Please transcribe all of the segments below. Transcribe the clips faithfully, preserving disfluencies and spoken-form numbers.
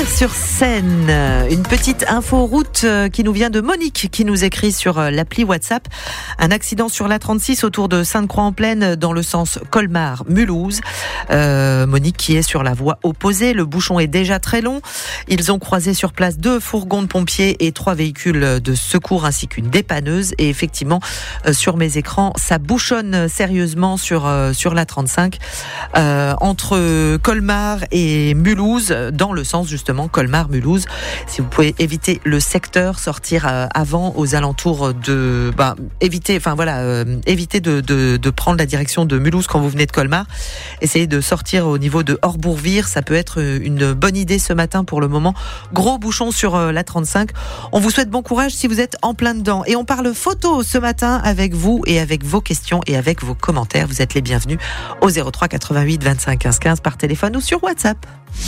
Cire-sur-Seine, une petite info route qui nous vient de Monique qui nous écrit sur l'appli WhatsApp. Un accident sur l'A trente-six autour de Sainte-Croix-en-Plaine dans le sens Colmar-Mulhouse. Euh, Monique qui est sur la voie opposée. Le bouchon est déjà très long. Ils ont croisé sur place deux fourgons de pompiers et trois véhicules de secours ainsi qu'une dépanneuse. Et effectivement, euh, sur mes écrans, ça bouchonne sérieusement sur, euh, sur l'A trente-cinq euh, entre Colmar et Mulhouse dans le sens justement Colmar-Mulhouse. Si vous pouvez éviter le secteur, sortir euh, avant aux alentours de... Bah, éviter, enfin voilà, euh, éviter de, de, de prendre la direction de Mulhouse quand vous venez de Colmar. Essayez de sortir au niveau de Orbourvire. Ça peut être une bonne idée ce matin pour le moment. Gros bouchon sur euh, l'A trente-cinq. On vous souhaite bon courage si vous êtes en plein dedans. Et on parle photo ce matin avec vous et avec vos questions et avec vos commentaires. Vous êtes les bienvenus au zéro trois quatre-vingt-huit vingt-cinq quinze quinze par téléphone ou sur WhatsApp.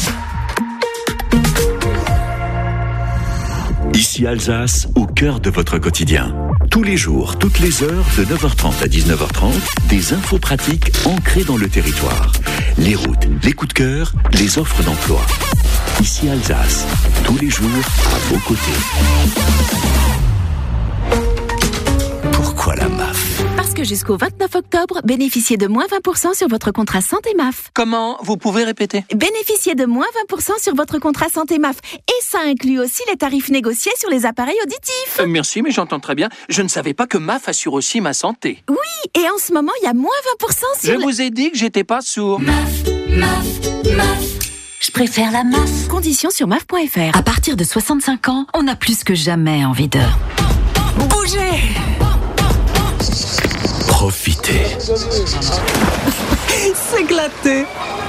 Ici Alsace, au cœur de votre quotidien. Tous les jours, toutes les heures, de neuf heures trente à dix-neuf heures trente, des infos pratiques ancrées dans le territoire. Les routes, les coups de cœur, les offres d'emploi. Ici Alsace, tous les jours, à vos côtés. Pourquoi la M A F ? Parce que jusqu'au vingt-neuf octobre, bénéficiez de moins vingt pour cent sur votre contrat santé M A F. Comment ? Vous pouvez répéter ? Bénéficiez de moins vingt pour cent sur votre contrat santé M A F. Et ça inclut aussi les tarifs négociés sur les appareils auditifs. Euh, merci, mais j'entends très bien. Je ne savais pas que M A F assure aussi ma santé. Oui, et en ce moment, il y a moins vingt pour cent sur... Je le... vous ai dit que j'étais pas sourd. M A F, M A F, M A F. Je préfère la M A F. Conditions sur M A F point F R. À partir de soixante-cinq ans, on a plus que jamais envie de... bouger. Profitez. S'éclater.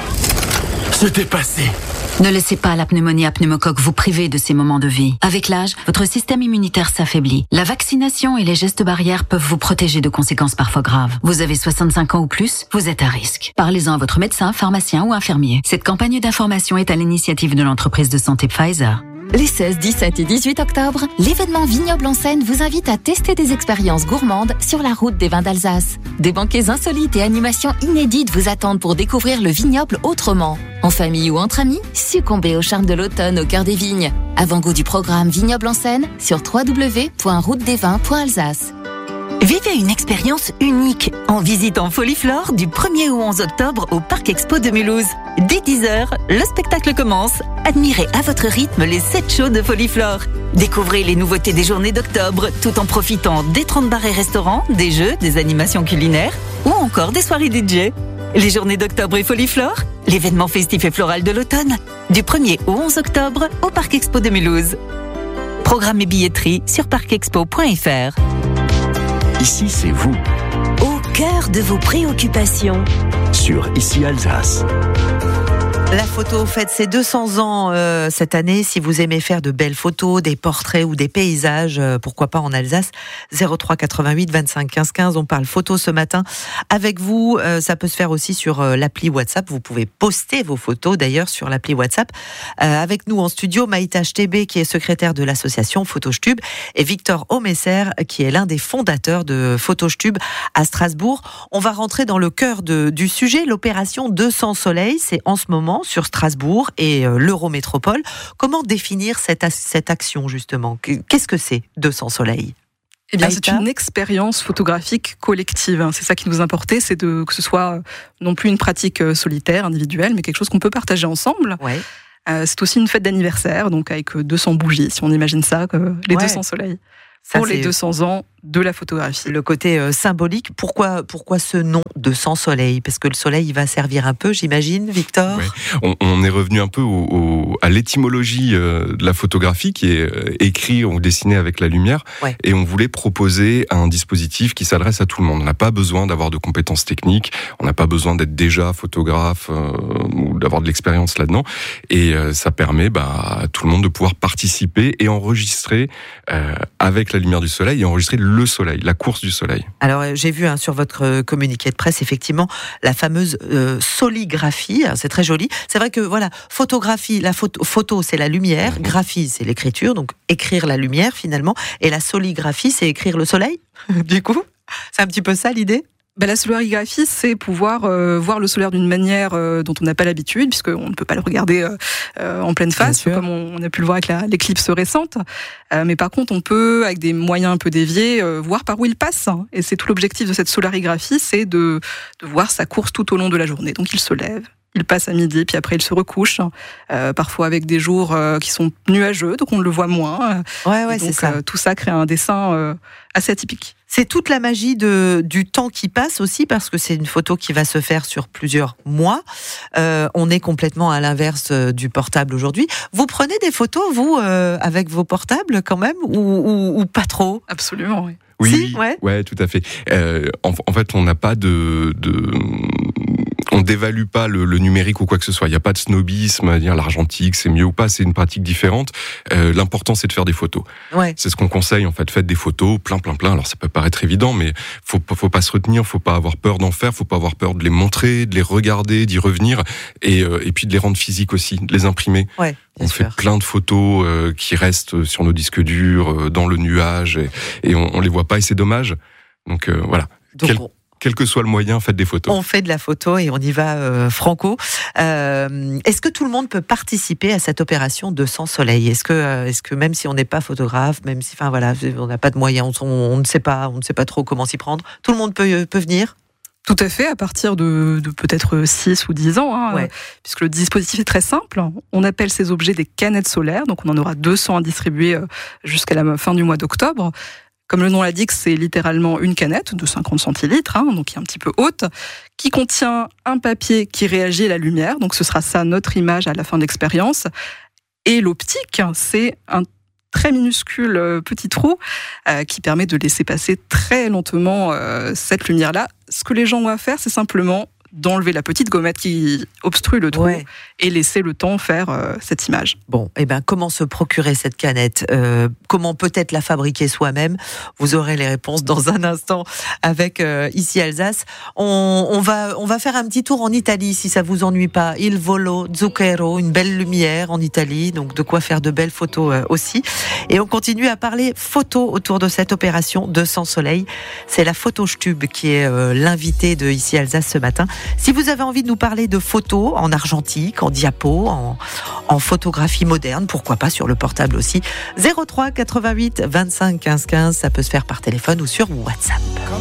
Se dépasser. Ne laissez pas la pneumonie à pneumocoque vous priver de ces moments de vie. Avec l'âge, votre système immunitaire s'affaiblit. La vaccination et les gestes barrières peuvent vous protéger de conséquences parfois graves. Vous avez soixante-cinq ans ou plus, vous êtes à risque. Parlez-en à votre médecin, pharmacien ou infirmier. Cette campagne d'information est à l'initiative de l'entreprise de santé Pfizer. Les seize, dix-sept et dix-huit octobre, l'événement Vignoble en Seine vous invite à tester des expériences gourmandes sur la route des vins d'Alsace. Des banquets insolites et animations inédites vous attendent pour découvrir le vignoble autrement. En famille ou entre amis, succombez au charme de l'automne au cœur des vignes. Avant-goût du programme Vignoble en Seine sur w w w point route des vins point alsace. Vivez une expérience unique en visitant Foliflore du premier au onze octobre au Parc Expo de Mulhouse. Dès dix heures, le spectacle commence. Admirez à votre rythme les sept shows de Foliflore. Découvrez les nouveautés des journées d'octobre tout en profitant des trente bars et restaurants, des jeux, des animations culinaires ou encore des soirées D J. Les journées d'octobre et Foliflore, l'événement festif et floral de l'automne, du premier au onze octobre au Parc Expo de Mulhouse. Programme et billetterie sur parc expo point f r. Ici, c'est vous. Au cœur de vos préoccupations. Sur Ici Alsace. La photo fête ses deux cents ans euh, cette année. Si vous aimez faire de belles photos, des portraits ou des paysages, euh, pourquoi pas en Alsace, zéro trois quatre-vingt-huit vingt-cinq quinze quinze. On parle photo ce matin avec vous. Euh, ça peut se faire aussi sur euh, l'appli WhatsApp. Vous pouvez poster vos photos d'ailleurs sur l'appli WhatsApp. Euh, avec nous en studio, Maïta Chtébé qui est secrétaire de l'association Photostube et Victor Omesser qui est l'un des fondateurs de Photostube à Strasbourg. On va rentrer dans le cœur de, du sujet. L'opération deux cents Soleil, c'est en ce moment sur Strasbourg et euh, l'Eurométropole. Comment définir cette, cette action justement ? Qu'est-ce que c'est deux cents Soleil ? Eh bien, c'est une expérience photographique collective. C'est ça qui nous importait, c'est de, que ce soit non plus une pratique solitaire, individuelle, mais quelque chose qu'on peut partager ensemble. Ouais. Euh, c'est aussi une fête d'anniversaire, donc avec deux cents bougies, si on imagine ça, que les ouais. deux cents soleils. Pour ça, les deux cents ans de la photographie. Le côté euh, symbolique. Pourquoi, pourquoi ce nom deux cents soleils ? Parce que le soleil, il va servir un peu, j'imagine, Victor ? Ouais. On, on est revenu un peu au, au, à l'étymologie euh, de la photographie, qui est euh, écrit ou dessiné avec la lumière. Ouais. Et on voulait proposer un dispositif qui s'adresse à tout le monde. On n'a pas besoin d'avoir de compétences techniques, on n'a pas besoin d'être déjà photographe euh, ou d'avoir de l'expérience là-dedans. Et euh, ça permet bah, à tout le monde de pouvoir participer et enregistrer euh, avec la lumière du soleil et enregistrer le soleil, la course du soleil. Alors j'ai vu hein, sur votre communiqué de presse effectivement la fameuse euh, soligraphie, c'est très joli. C'est vrai que voilà, photographie, la photo, photo c'est la lumière, mmh. graphie c'est l'écriture, donc écrire la lumière finalement, et la soligraphie c'est écrire le soleil. Du coup, c'est un petit peu ça l'idée ? Ben, la solarigraphie, c'est pouvoir euh, voir le solaire d'une manière euh, dont on n'a pas l'habitude, puisqu'on ne peut pas le regarder euh, euh, en pleine face, comme on, on a pu le voir avec la, l'éclipse récente. Euh, mais par contre, on peut, avec des moyens un peu déviés, euh, voir par où il passe. Et c'est tout l'objectif de cette solarigraphie, c'est de, de voir sa course tout au long de la journée. Donc il se lève, il passe à midi, puis après il se recouche, euh, parfois avec des jours euh, qui sont nuageux, donc on le voit moins. Ouais, ouais, et donc, c'est ça. Euh, tout ça crée un dessin euh, assez atypique. C'est toute la magie de, du temps qui passe aussi, parce que c'est une photo qui va se faire sur plusieurs mois. Euh, on est complètement à l'inverse du portable aujourd'hui. Vous prenez des photos, vous, euh, avec vos portables quand même, ou, ou, ou pas trop ? Absolument, oui. Oui, si, oui, ouais. ouais, tout à fait. Euh, en, en fait, on n'a pas de... de... On dévalue pas le, le numérique ou quoi que ce soit. Il n'y a pas de snobisme à dire l'argentique c'est mieux ou pas. C'est une pratique différente. Euh, l'important c'est de faire des photos. Ouais. C'est ce qu'on conseille en fait. Faites des photos, plein, plein, plein. Alors ça peut paraître évident, mais faut, faut pas se retenir, faut pas avoir peur d'en faire, faut pas avoir peur de les montrer, de les regarder, d'y revenir, et, euh, et puis de les rendre physiques aussi, de les imprimer. Ouais, on sûr. fait plein de photos euh, qui restent sur nos disques durs, euh, dans le nuage, et, et on, on les voit pas, et c'est dommage. Donc euh, voilà. Donc, Quel... on... Quel que soit le moyen, faites des photos. On fait de la photo et on y va euh, franco. Euh, est-ce que tout le monde peut participer à cette opération deux cents soleil ? Est-ce que, euh, est-ce que même si on n'est pas photographe, même si, enfin voilà, on n'a pas de moyens, on, on ne sait pas, on ne sait pas trop comment s'y prendre, tout le monde peut, peut venir ? Tout à fait, à partir de, de peut-être six ou dix ans, hein, ouais. puisque le dispositif est très simple. On appelle ces objets des canettes solaires, donc on en aura deux cents à distribuer jusqu'à la fin du mois d'octobre. Comme le nom l'indique, c'est littéralement une canette de cinquante centilitres, hein, donc qui est un petit peu haute, qui contient un papier qui réagit à la lumière, donc ce sera ça notre image à la fin de l'expérience. Et l'optique, c'est un très minuscule petit trou euh, qui permet de laisser passer très lentement euh, cette lumière-là. Ce que les gens ont à faire, c'est simplement d'enlever la petite gommette qui obstrue le trou ouais. et laisser le temps faire euh, cette image. Bon, et eh ben comment se procurer cette canette ? euh, Comment peut-être la fabriquer soi-même ? Vous aurez les réponses dans un instant avec euh, Ici Alsace. On, on va on va faire un petit tour en Italie si ça vous ennuie pas. Il Volo Zucchero, une belle lumière en Italie, donc de quoi faire de belles photos euh, aussi. Et on continue à parler photos autour de cette opération deux cents soleil. C'est la Photostube qui est euh, l'invitée de Ici Alsace ce matin. Si vous avez envie de nous parler de photos en argentique, en diapo, en, en photographie moderne, pourquoi pas sur le portable aussi, zéro trois quatre-vingt-huit vingt-cinq quinze quinze, ça peut se faire par téléphone ou sur WhatsApp.